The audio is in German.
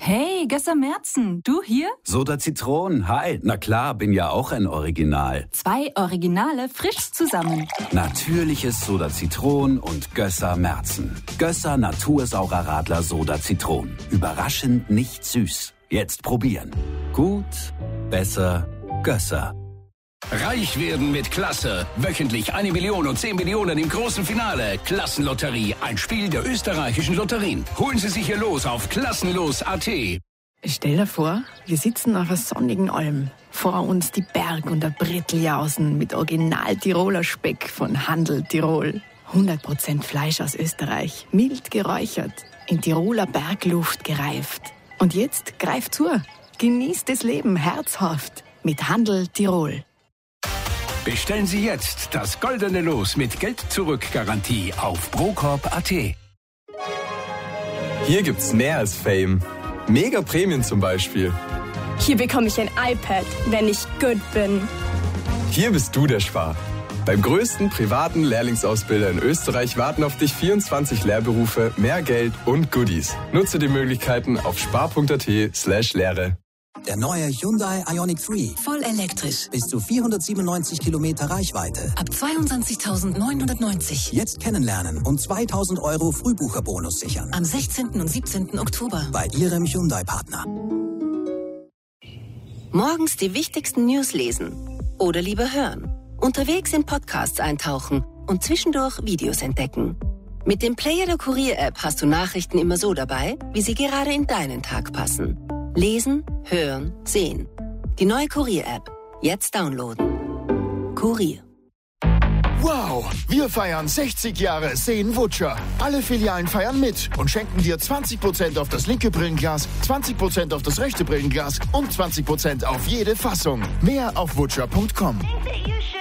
Hey, Gösser Merzen, du hier? Soda Zitron, hi. Na klar, bin ja auch ein Original. 2 Originale frisch zusammen. Natürliches Soda Zitron und Gösser Merzen. Gösser Natursaurer Radler Soda Zitron. Überraschend nicht süß. Jetzt probieren. Gut, besser, Gösser. Reich werden mit Klasse. Wöchentlich 1 Million und 10 Millionen im großen Finale. Klassenlotterie, ein Spiel der österreichischen Lotterien. Holen Sie sich hier los auf klassenlos.at. Stell dir vor, wir sitzen auf einer sonnigen Alm. Vor uns die Berg- und der Bretteljausen mit Original-Tiroler Speck von Handel Tirol. 100% Fleisch aus Österreich, mild geräuchert, in Tiroler Bergluft gereift. Und jetzt greift zu, genießt das Leben herzhaft mit Handel Tirol. Bestellen Sie jetzt das goldene Los mit Geld-Zurück-Garantie auf Brokorb.at. Hier gibt's mehr als Fame. Mega Prämien zum Beispiel. Hier bekomme ich ein iPad, wenn ich gut bin. Hier bist du der Spar. Beim größten privaten Lehrlingsausbilder in Österreich warten auf dich 24 Lehrberufe, mehr Geld und Goodies. Nutze die Möglichkeiten auf spar.at/Lehre. Der neue Hyundai Ioniq 3. Voll elektrisch. Bis zu 497 Kilometer Reichweite. Ab 22.990. Jetzt kennenlernen und 2.000 € Frühbucherbonus sichern. Am 16. und 17. Oktober. Bei Ihrem Hyundai-Partner. Morgens die wichtigsten News lesen. Oder lieber hören. Unterwegs in Podcasts eintauchen und zwischendurch Videos entdecken. Mit dem Player der Kurier-App hast du Nachrichten immer so dabei, wie sie gerade in deinen Tag passen. Lesen, hören, sehen. Die neue Kurier-App. Jetzt downloaden. Kurier. Wow, wir feiern 60 Jahre Seen Wutscher. Alle Filialen feiern mit und schenken dir 20% auf das linke Brillenglas, 20% auf das rechte Brillenglas und 20% auf jede Fassung. Mehr auf wutscher.com.